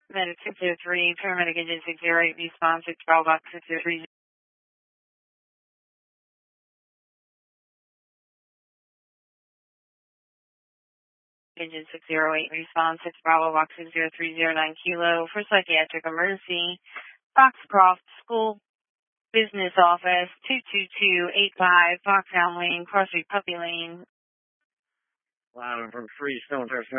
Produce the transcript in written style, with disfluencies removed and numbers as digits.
Medic 603, paramedic agent 608, response 6 Bravo Box 603. Agent 608, response 6 Bravo Box 60309 Kilo for psychiatric emergency. Foxcroft School Business Office 22285 Foxhound Lane, Cross Street Puppy Lane. Loud from Freestone First